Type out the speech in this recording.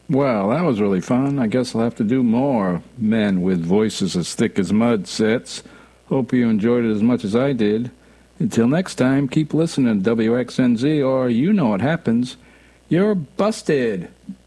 Well, that was really fun. I guess I'll have to do more Men with Voices as Thick as Mud sets. Hope you enjoyed it as much as I did. Until next time, keep listening to WXNZ or you know what happens. You're busted.